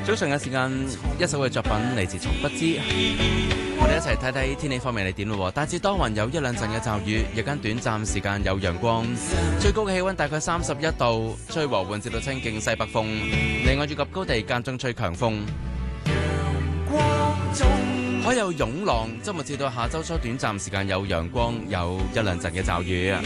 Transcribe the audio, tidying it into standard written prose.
早上嘅時間，一首嘅作品嚟自從不知。我哋一齊睇睇天氣方面係點咯。大致多雲，有一兩陣嘅驟雨，日間短暫時間有陽光，最高嘅氣溫大概31度，吹和緩至到清勁西北風，離岸以及高地間中吹強風。海有湧浪，周末至到下周初短暫時間有陽光，有一兩陣嘅驟雨。